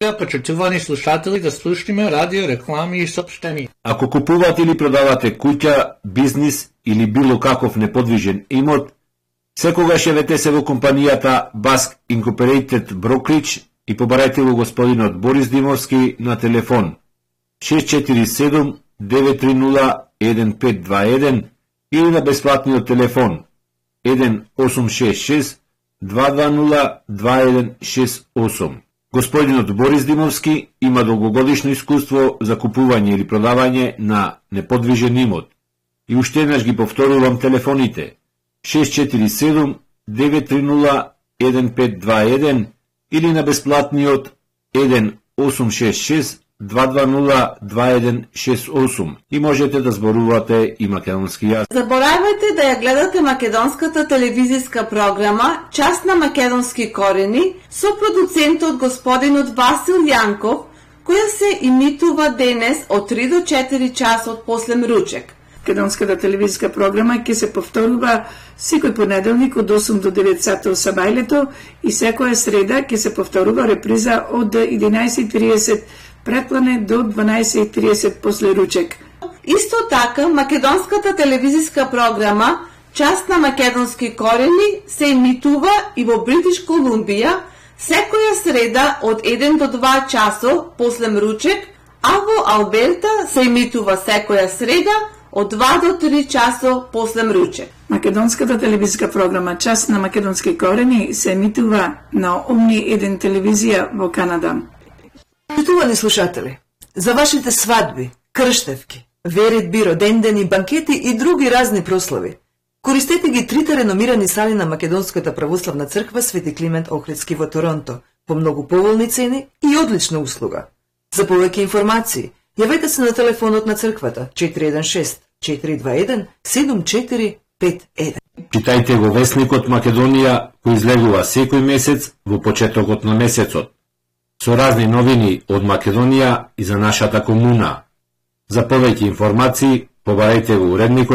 Почитувани слушатели, да слушнеме радио, реклами и сообщения. Ако купувате или продавате куќа, бизнис или било каков неподвижен имот, секогаш јавете се во компанијата Basque Incorporated Brokerage и побарајте го господинот Борис Димовски на телефон 647-930-1521 или на бесплатниот телефон 1-866-220-2168. Господинот Борис Димовски има долгогодишно искуство за купување или продавање на неподвижен имот. И уште еднаш ги повторувам телефоните 647-930-1521 или на бесплатниот 1-866-220-2168 и можете да зборувате и македонски јазик. Заборавајте да ја гледате македонската телевизиска програма Час на македонски корени со продуцентот господинот Васил Јанков, која се имитува денес од 3 до 4 часот после мручек. Македонската телевизиска програма ќе се повторува секој понеделник од 8 до 9 сата со бајлето и секоја среда ќе се повторува реприза од 11:30 предплане до 12:30 после ручек. Исто така, македонската телевизиска програма Час на македонски корени се имитува и во Бритиш Колумбија секоја среда од 1 до 2 часо после мручек, а во Алберта се имитува секоја среда од 2 до 3 часо после мручек. Македонската телевизиска програма Час на македонски корени се емитува на Омни 1 телевизија во Канада. Почитувани слушатели, за вашите свадби, крштевки, веридби, родендени, банкети и други разни прослави, користете ги трите реномирани сали на Македонската православна црква Свети Климент Охридски во Торонто по многу поволни цени и одлична услуга. За повеќе информации, јавете се на телефонот на црквата 416-421-7451. Читајте го весникот Македонија, кој излегува секој месец во почетокот на месецот, со разни новини од Македонија и за нашата комуна. За повеќе информации, побарајте го уредникот